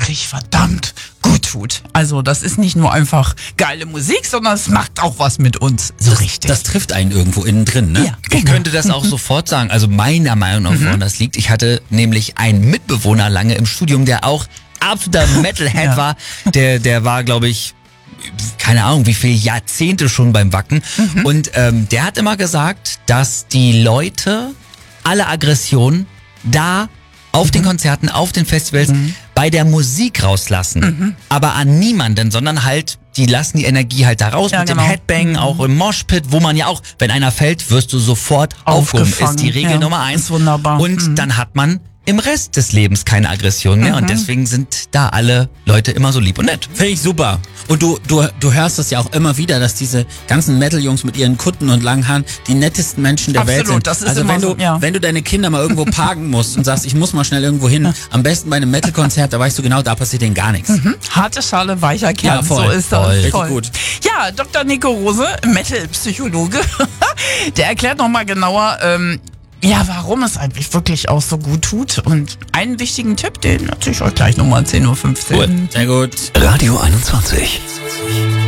wirklich verdammt gut tut. Also das ist nicht nur einfach geile Musik, sondern es macht auch was mit uns. So richtig. Das trifft einen irgendwo innen drin, ne? Ja, Ich genau. könnte das auch sofort sagen. Also meiner Meinung nach, woran das liegt. Ich hatte nämlich einen Mitbewohner lange im Studium, der auch absoluter Metalhead Ja. war. Der war, glaube ich, keine Ahnung, wie viele Jahrzehnte schon beim Wacken. Und der hat immer gesagt, dass die Leute alle Aggressionen da auf den Konzerten, auf den Festivals bei der Musik rauslassen. Aber an niemanden, sondern halt, die lassen die Energie halt da raus Ja, mit genau. dem Headbang, auch im Moshpit, wo man ja auch, wenn einer fällt, wirst du sofort aufgehoben. Ist die Regel Ja, Nummer 1. ist wunderbar. Und dann hat man im Rest des Lebens keine Aggression mehr. Und deswegen sind da alle Leute immer so lieb und nett. Finde ich super. Und du hörst das ja auch immer wieder, dass diese ganzen Metal-Jungs mit ihren Kutten und langen Haaren die nettesten Menschen der Welt Absolut, sind. das ist also immer wenn so, du, ja. wenn du deine Kinder mal irgendwo parken musst und sagst, ich muss mal schnell irgendwo hin, am besten bei einem Metal-Konzert, da weißt du genau, da passiert denen gar nichts. Harte Schale, weicher Kern, Ja, voll, so ist das. voll. Richtig gut. Ja, Dr. Nico Rose, Metal-Psychologe, der erklärt nochmal genauer, warum es eigentlich wirklich auch so gut tut. Und einen wichtigen Tipp, den natürlich euch gleich nochmal 10:15 Uhr. Sehr gut. Radio 21.